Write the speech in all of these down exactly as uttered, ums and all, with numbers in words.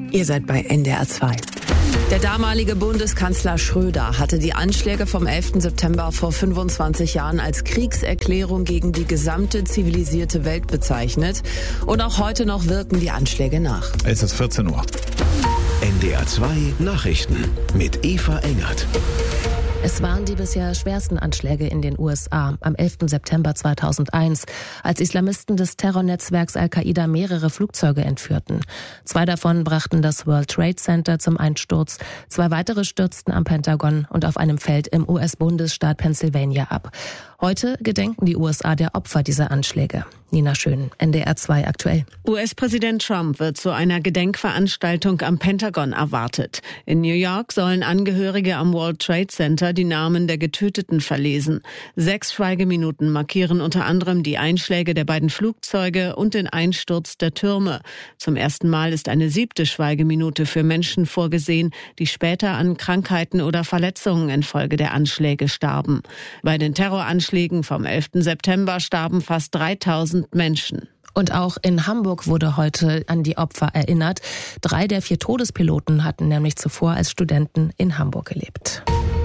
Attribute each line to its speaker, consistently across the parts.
Speaker 1: Ihr seid bei N D R zwei. Der damalige Bundeskanzler Schröder hatte die Anschläge vom elften September vor fünfundzwanzig Jahren als Kriegserklärung gegen die gesamte zivilisierte Welt bezeichnet. Und auch heute noch wirken die Anschläge nach.
Speaker 2: Es ist vierzehn Uhr.
Speaker 3: N D R zwei Nachrichten mit Eva Engert.
Speaker 4: Es waren die bisher schwersten Anschläge in den U S A am elften September zweitausendeins, als Islamisten des Terrornetzwerks Al-Qaida mehrere Flugzeuge entführten. Zwei davon brachten das World Trade Center zum Einsturz, zwei weitere stürzten am Pentagon und auf einem Feld im U S-Bundesstaat Pennsylvania ab. Heute gedenken die U S A der Opfer dieser Anschläge. Nina Schön, N D R zwei aktuell.
Speaker 1: U S-Präsident Trump wird zu einer Gedenkveranstaltung am Pentagon erwartet. In New York sollen Angehörige am World Trade Center die Namen der Getöteten verlesen. Sechs Schweigeminuten markieren unter anderem die Einschläge der beiden Flugzeuge und den Einsturz der Türme. Zum ersten Mal ist eine siebte Schweigeminute für Menschen vorgesehen, die später an Krankheiten oder Verletzungen infolge der Anschläge starben. Bei den Terroranschlägen vom elften September starben fast dreitausend Menschen.
Speaker 4: Und auch in Hamburg wurde heute an die Opfer erinnert. Drei der vier Todespiloten hatten nämlich zuvor als Studenten in Hamburg gelebt.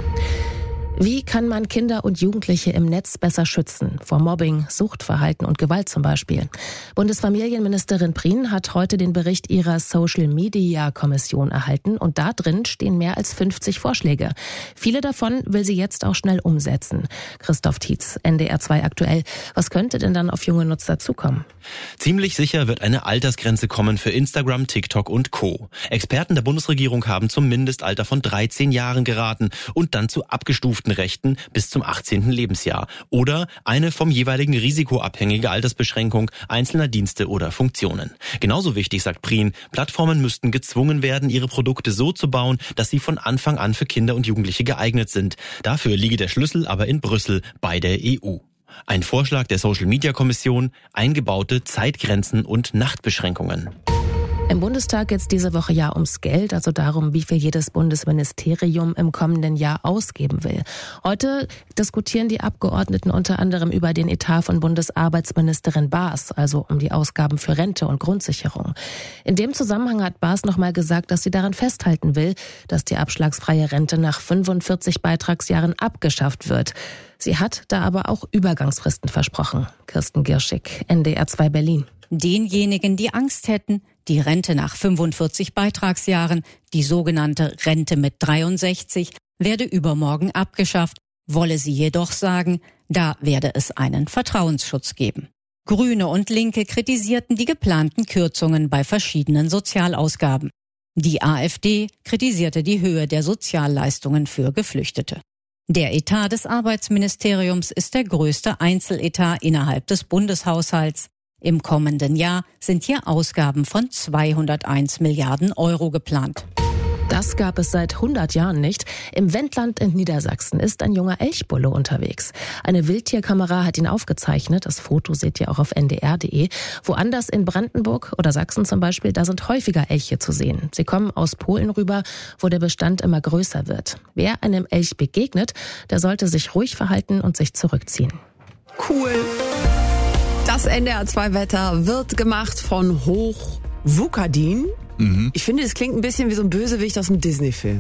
Speaker 4: Wie kann man Kinder und Jugendliche im Netz besser schützen? Vor Mobbing, Suchtverhalten und Gewalt zum Beispiel. Bundesfamilienministerin Prien hat heute den Bericht ihrer Social-Media-Kommission erhalten und da drin stehen mehr als fünfzig Vorschläge. Viele davon will sie jetzt auch schnell umsetzen. Christoph Tietz, N D R zwei aktuell. Was könnte denn dann auf junge Nutzer zukommen?
Speaker 5: Ziemlich sicher wird eine Altersgrenze kommen für Instagram, TikTok und Co. Experten der Bundesregierung haben zum Mindestalter von dreizehn Jahren geraten und dann zu abgestuften Rechten bis zum achtzehnten Lebensjahr oder eine vom jeweiligen Risiko abhängige Altersbeschränkung einzelner Dienste oder Funktionen. Genauso wichtig, sagt Prien, Plattformen müssten gezwungen werden, ihre Produkte so zu bauen, dass sie von Anfang an für Kinder und Jugendliche geeignet sind. Dafür liege der Schlüssel aber in Brüssel bei der E U. Ein Vorschlag der Social-Media-Kommission, eingebaute Zeitgrenzen und Nachtbeschränkungen.
Speaker 4: Im Bundestag geht es diese Woche ja ums Geld, also darum, wie viel jedes Bundesministerium im kommenden Jahr ausgeben will. Heute diskutieren die Abgeordneten unter anderem über den Etat von Bundesarbeitsministerin Baas, also um die Ausgaben für Rente und Grundsicherung. In dem Zusammenhang hat Baas nochmal gesagt, dass sie daran festhalten will, dass die abschlagsfreie Rente nach fünfundvierzig Beitragsjahren abgeschafft wird. Sie hat da aber auch Übergangsfristen versprochen. Kirsten Girschig, N D R zwei Berlin.
Speaker 6: Denjenigen, die Angst hätten, die Rente nach fünfundvierzig Beitragsjahren, die sogenannte Rente mit dreiundsechzig, werde übermorgen abgeschafft, wolle sie jedoch sagen, da werde es einen Vertrauensschutz geben. Grüne und Linke kritisierten die geplanten Kürzungen bei verschiedenen Sozialausgaben. Die AfD kritisierte die Höhe der Sozialleistungen für Geflüchtete. Der Etat des Arbeitsministeriums ist der größte Einzeletat innerhalb des Bundeshaushalts. Im kommenden Jahr sind hier Ausgaben von zweihunderteins Milliarden Euro geplant.
Speaker 4: Das gab es seit hundert Jahren nicht. Im Wendland in Niedersachsen ist ein junger Elchbulle unterwegs. Eine Wildtierkamera hat ihn aufgezeichnet. Das Foto seht ihr auch auf N D R Punkt D E. Woanders in Brandenburg oder Sachsen zum Beispiel, da sind häufiger Elche zu sehen. Sie kommen aus Polen rüber, wo der Bestand immer größer wird. Wer einem Elch begegnet, der sollte sich ruhig verhalten und sich zurückziehen.
Speaker 1: Cool. Das N D R zwei Wetter wird gemacht von Hoch Wuckerdin. Mhm. Ich finde, es klingt ein bisschen wie so ein Bösewicht aus einem Disney-Film.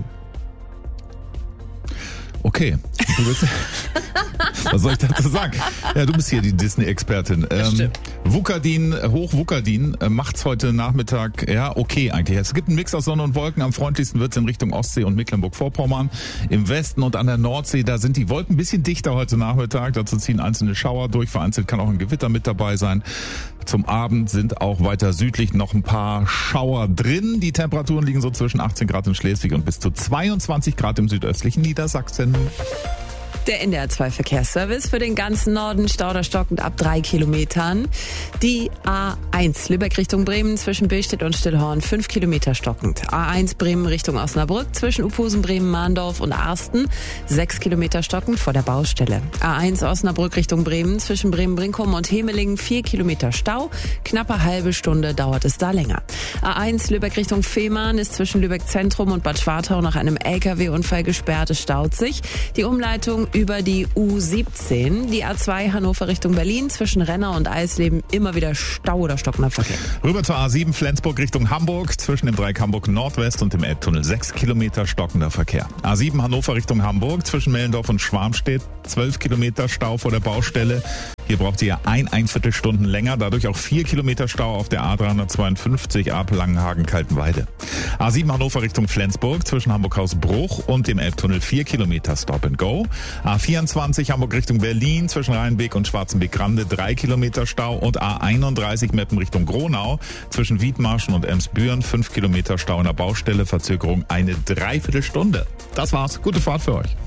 Speaker 2: Okay. Du bist, was soll ich dazu sagen? Ja, du bist hier die Disney-Expertin. Ähm, Wuckerdin, Hoch Wuckerdin äh, macht's heute Nachmittag, ja, okay eigentlich. Es gibt einen Mix aus Sonne und Wolken. Am freundlichsten wird's in Richtung Ostsee und Mecklenburg-Vorpommern. Im Westen und an der Nordsee, da sind die Wolken ein bisschen dichter heute Nachmittag. Dazu ziehen einzelne Schauer durch. Vereinzelt kann auch ein Gewitter mit dabei sein. Zum Abend sind auch weiter südlich noch ein paar Schauer drin. Die Temperaturen liegen so zwischen achtzehn Grad in Schleswig und bis zu zweiundzwanzig Grad im südöstlichen Niedersachsen.
Speaker 1: Der N D R zwei Verkehrsservice für den ganzen Norden, stauderstockend ab drei Kilometern. Die A eins Lübeck Richtung Bremen zwischen Billstedt und Stillhorn fünf Kilometer stockend. A eins Bremen Richtung Osnabrück zwischen Uphusen, Bremen, Mahndorf und Arsten sechs Kilometer stockend vor der Baustelle. A eins Osnabrück Richtung Bremen zwischen Bremen-Brinkum und Hemelingen vier Kilometer Stau. Knappe halbe Stunde dauert es da länger. A eins Lübeck Richtung Fehmarn ist zwischen Lübeck Zentrum und Bad Schwartau nach einem L K W-Unfall gesperrt. Es staut sich. Die Umleitung
Speaker 7: über die U siebzehn. Die A zwei Hannover Richtung Berlin zwischen Renner und Eisleben immer wieder Stau oder stockender Verkehr.
Speaker 2: Rüber zur A sieben Flensburg Richtung Hamburg zwischen dem Dreieck Hamburg Nordwest und dem Elbtunnel sechs Kilometer stockender Verkehr. A sieben Hannover Richtung Hamburg zwischen Mellendorf und Schwarmstedt zwölf Kilometer Stau vor der Baustelle. Hier braucht ihr ein Einviertelstunden länger, dadurch auch vier Kilometer Stau auf der A dreihundertzweiundfünfzig ab Langenhagen-Kaltenweide. A sieben Hannover Richtung Flensburg zwischen Hamburg-Hausbruch und dem Elbtunnel vier Kilometer Stop and Go. A vierundzwanzig Hamburg Richtung Berlin zwischen Rheinbeek und Schwarzenbeek-Grande drei Kilometer Stau und A einunddreißig Meppen Richtung Gronau zwischen Wiedmarschen und Emsbüren fünf Kilometer Stau in der Baustelle, Verzögerung eine Dreiviertelstunde. Das war's. Gute Fahrt für euch.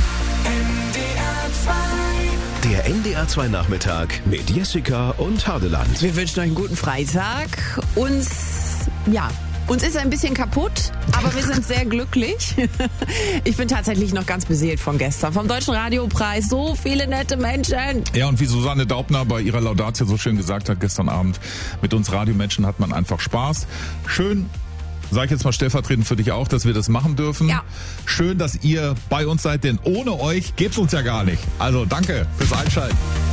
Speaker 3: Der N D R zwei Nachmittag mit Jessica und Hardeland.
Speaker 7: Wir wünschen euch einen guten Freitag. Uns, ja, uns ist ein bisschen kaputt, aber wir sind sehr glücklich. Ich bin tatsächlich noch ganz beseelt von gestern, vom Deutschen Radiopreis. So viele nette Menschen.
Speaker 2: Ja, und wie Susanne Daubner bei ihrer Laudatio so schön gesagt hat gestern Abend, mit uns Radiomenschen hat man einfach Spaß. Schön. Sag ich jetzt mal stellvertretend für dich auch, dass wir das machen dürfen.
Speaker 7: Ja.
Speaker 2: Schön, dass ihr bei uns seid, denn ohne euch gibt's uns ja gar nicht. Also danke fürs Einschalten.